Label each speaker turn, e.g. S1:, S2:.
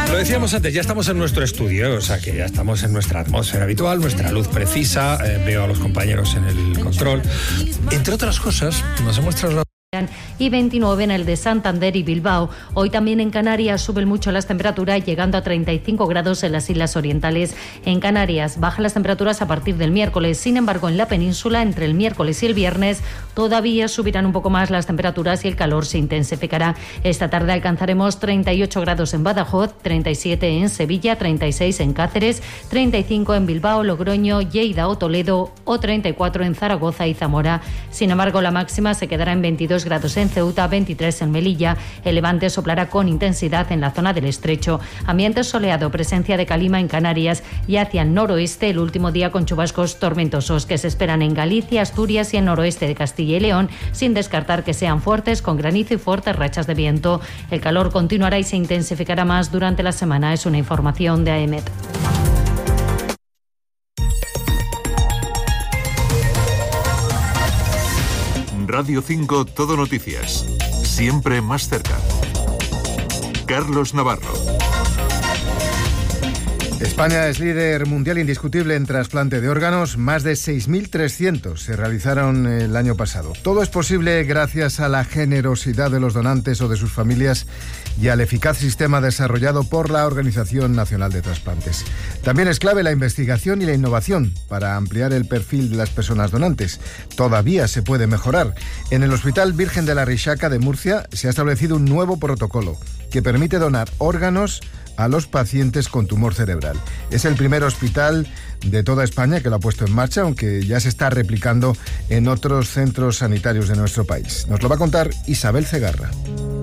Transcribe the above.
S1: Lo decíamos antes, ya estamos en nuestro estudio, o sea que ya estamos en nuestra atmósfera habitual, nuestra luz precisa, veo a los compañeros en el control. Entre otras cosas, nos hemos trasladado
S2: y 29 en el de Santander y Bilbao. Hoy también en Canarias suben mucho las temperaturas, llegando a 35 grados en las islas orientales. En Canarias bajan las temperaturas a partir del miércoles. Sin embargo, en la península, entre el miércoles y el viernes, todavía subirán un poco más las temperaturas y el calor se intensificará. Esta tarde alcanzaremos 38 grados en Badajoz, 37 en Sevilla, 36 en Cáceres, 35 en Bilbao, Logroño, Lleida o Toledo o 34 en Zaragoza y Zamora. Sin embargo, la máxima se quedará en 22 grados en Ceuta, 23 en Melilla. El levante soplará con intensidad en la zona del Estrecho. Ambiente soleado, presencia de calima en Canarias y hacia el noroeste el último día con chubascos tormentosos que se esperan en Galicia, Asturias y el noroeste de Castilla y León, sin descartar que sean fuertes con granizo y fuertes rachas de viento. El calor continuará y se intensificará más durante la semana. Es una información de AEMET.
S3: Radio 5 Todo Noticias. Siempre más cerca. Carlos Navarro.
S4: España es líder mundial indiscutible en trasplante de órganos. Más de 6.300 se realizaron el año pasado. Todo es posible gracias a la generosidad de los donantes o de sus familias y al eficaz sistema desarrollado por la Organización Nacional de Trasplantes. También es clave la investigación y la innovación para ampliar el perfil de las personas donantes. Todavía se puede mejorar. En el Hospital Virgen de la Rixaca de Murcia se ha establecido un nuevo protocolo que permite donar órganos a los pacientes con tumor cerebral. Es el primer hospital de toda España que lo ha puesto en marcha, aunque ya se está replicando en otros centros sanitarios de nuestro país. Nos lo va a contar Isabel Cegarra.